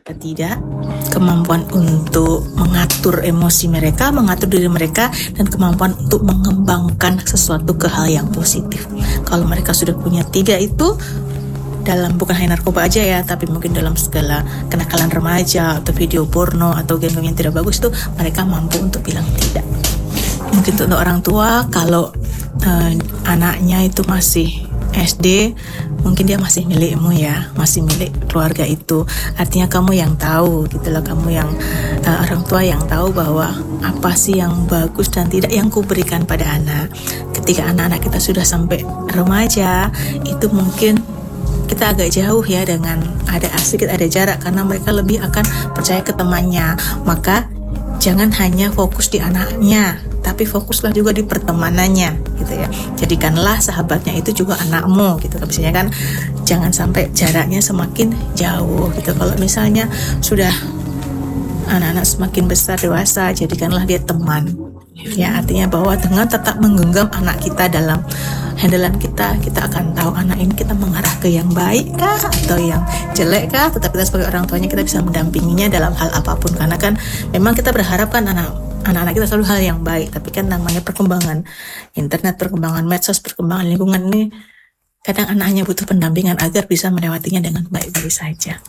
Tidak, kemampuan untuk mengatur emosi mereka, mengatur diri mereka, dan kemampuan untuk mengembangkan sesuatu ke hal yang positif. Kalau mereka sudah punya 3 itu, dalam bukan hanya narkoba aja ya, tapi mungkin dalam segala kenakalan remaja atau video porno atau game-game yang tidak bagus itu, mereka mampu untuk bilang tidak. Mungkin untuk orang tua, kalau anaknya itu masih SD, mungkin dia masih milikmu ya, masih milik keluarga itu. Artinya kamu yang tahu gitu loh, kamu yang orang tua yang tahu bahwa apa sih yang bagus dan tidak yang kuberikan pada anak. Ketika anak-anak kita sudah sampai remaja, itu mungkin kita agak jauh ya, dengan sedikit ada jarak karena mereka lebih akan percaya ke temannya. Maka jangan hanya fokus di anaknya, tapi fokuslah juga di pertemanannya gitu ya. Jadikanlah sahabatnya itu juga anakmu gitu. Misalnya kan jangan sampai jaraknya semakin jauh gitu. Kalau misalnya sudah anak-anak semakin besar dewasa, jadikanlah dia teman. Ya, artinya bahwa dengan tetap menggenggam anak kita dalam handlean kita akan tahu anak ini kita mengarah ke yang baik kah atau yang jelek kah. Tetapi kita sebagai orang tuanya kita bisa mendampinginya dalam hal apapun, karena kan memang kita berharap kan anak-anak kita selalu hal yang baik. Tapi kan namanya perkembangan internet, perkembangan medsos, perkembangan lingkungan ini, kadang anaknya butuh pendampingan agar bisa melewatinya dengan baik-baik saja.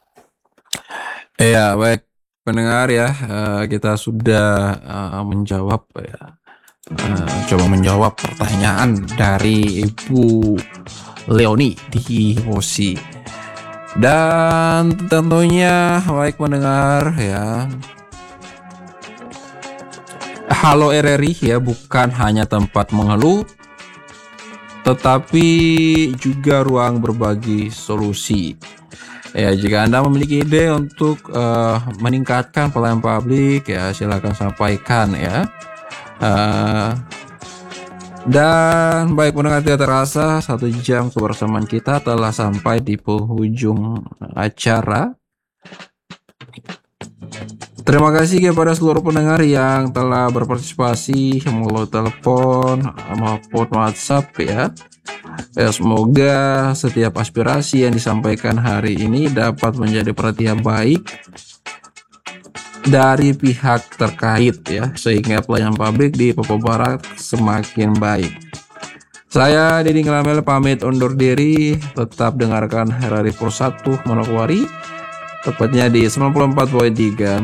Iya, baik pendengar ya, kita sudah menjawab ya, coba menjawab pertanyaan dari Ibu Leoni di Hosi. Dan tentunya baik pendengar ya, Halo RRI ya bukan hanya tempat mengeluh, tetapi juga ruang berbagi solusi. Ya, jika Anda memiliki ide untuk meningkatkan pelayanan publik ya, silakan sampaikan ya. Dan baik pendengar, tidak terasa 1 jam kebersamaan kita telah sampai di penghujung acara. Terima kasih kepada seluruh pendengar yang telah berpartisipasi melalui telepon maupun WhatsApp ya. Semoga setiap aspirasi yang disampaikan hari ini dapat menjadi perhatian baik dari pihak terkait ya, sehingga pelayanan publik di Papua Barat semakin baik. Saya Deddy Ngelamel pamit undur diri. Tetap dengarkan RRI Pro 1 Manokwari, tepatnya di 94.3